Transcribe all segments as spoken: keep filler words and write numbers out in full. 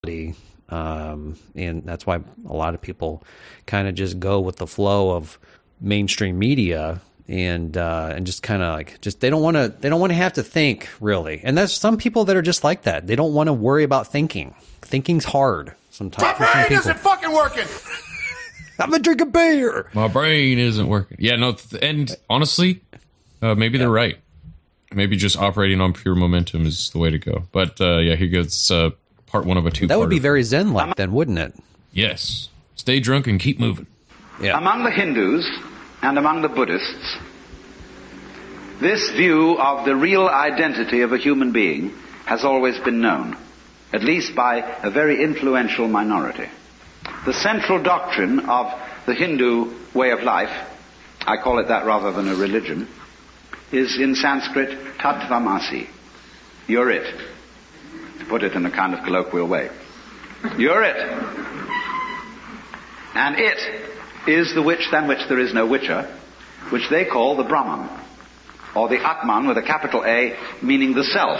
Um, and that's why a lot of people kind of just go with the flow of mainstream media and uh, and just kind of like just they don't want to they don't want to have to think really. And there's some people that are just like that. They don't want to worry about thinking. Thinking's hard sometimes. My brain isn't fucking working. I'm gonna drink a beer. My brain isn't working. Yeah, no, th- and honestly, uh, maybe yeah. they're right. Maybe just operating on pure momentum is the way to go. But uh, yeah, here goes. Uh, Part one of a two. That would be very Zen-like, then, wouldn't it? Yes. Stay drunk and keep moving. Yeah. Among the Hindus and among the Buddhists, this view of the real identity of a human being has always been known, at least by a very influential minority. The central doctrine of the Hindu way of life, I call it that rather than a religion, is in Sanskrit Tattvamasi. You're it. To put it in a kind of colloquial way. You're it. And it is the which than which there is no whicher, which they call the Brahman, or the Atman with a capital A, meaning the self.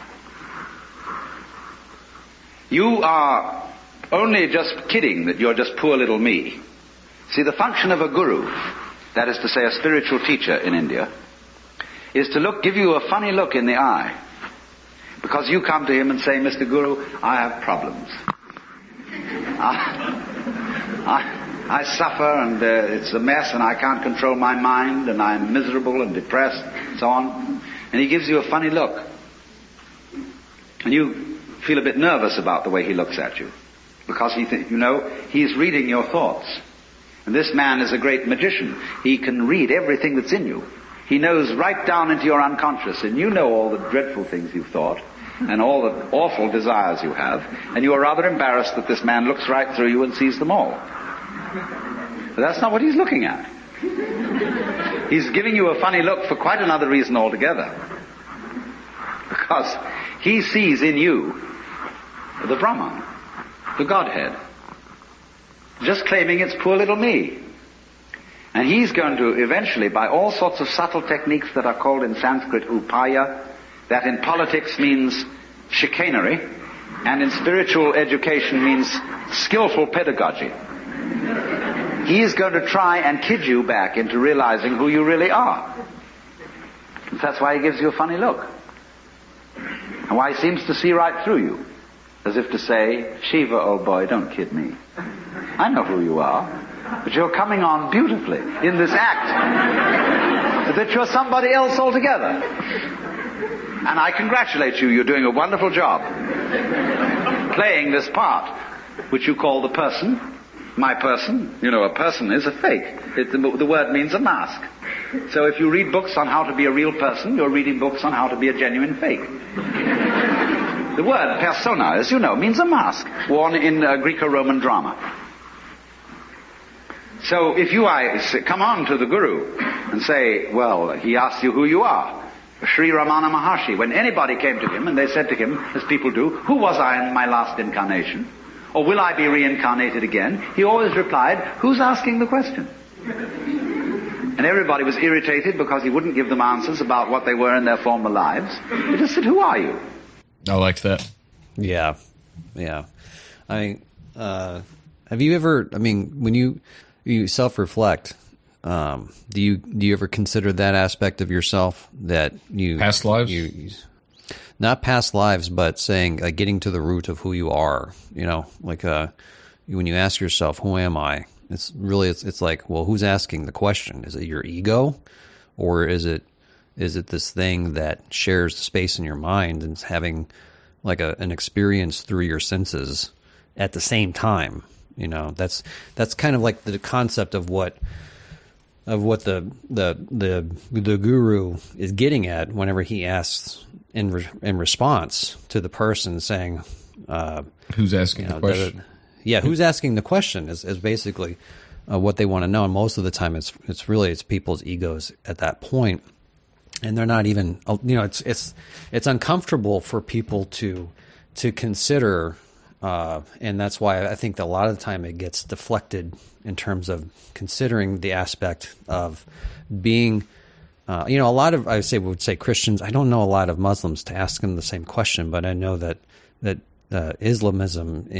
You are only just kidding that you're just poor little me. See, the function of a guru, that is to say a spiritual teacher in India, is to look, give you a funny look in the eye. Because you come to him and say, Mister Guru, I have problems. I, I, I suffer and uh, it's a mess and I can't control my mind and I'm miserable and depressed and so on. And he gives you a funny look. And you feel a bit nervous about the way he looks at you. Because he th- you know, he's reading your thoughts. And this man is a great magician. He can read everything that's in you. He knows right down into your unconscious, and you know all the dreadful things you've thought, and all the awful desires you have, and you are rather embarrassed that this man looks right through you and sees them all. But that's not what he's looking at. He's giving you a funny look for quite another reason altogether. Because he sees in you the Brahman, the Godhead, just claiming it's poor little me. And he's going to eventually, by all sorts of subtle techniques that are called in Sanskrit upaya, that in politics means chicanery, and in spiritual education means skillful pedagogy. He is going to try and kid you back into realizing who you really are. And that's why he gives you a funny look. And why he seems to see right through you. As if to say, Shiva, old boy, don't kid me. I know who you are. But you're coming on beautifully in this act that you're somebody else altogether. And I congratulate you. You're doing a wonderful job playing this part, which you call the person, my person. You know, a person is a fake. It, the, the word means a mask. So if you read books on how to be a real person, you're reading books on how to be a genuine fake. The word persona, as you know, means a mask worn in uh, Greco-Roman drama. So if you I come on to the Guru and say, well, he asked you who you are, Sri Ramana Maharshi, when anybody came to him and they said to him, as people do, who was I in my last incarnation? Or will I be reincarnated again? He always replied, who's asking the question? And everybody was irritated because he wouldn't give them answers about what they were in their former lives. He just said, who are you? I liked that. Yeah. Yeah. I mean, uh, have you ever, I mean, when you... you self-reflect, um, do you do you ever consider that aspect of yourself that you past lives? You, you, not past lives, but saying like getting to the root of who you are. You know, like uh, when you ask yourself, "Who am I?" It's really it's it's like, well, who's asking the question? Is it your ego, or is it is it this thing that shares the space in your mind and is having like a, an experience through your senses at the same time? You know, that's that's kind of like the concept of what of what the the the the guru is getting at whenever he asks in re, in response to the person saying, uh, "Who's asking you know, the question?" The, yeah, who's asking the question is, is basically uh, what they want to know, and most of the time it's it's really it's people's egos at that point, and they're not even you know it's it's it's uncomfortable for people to to consider. Uh, and that's why I think that a lot of the time it gets deflected in terms of considering the aspect of being, uh, you know, a lot of, I would say, would say Christians, I don't know a lot of Muslims to ask them the same question, but I know that, that uh, Islamism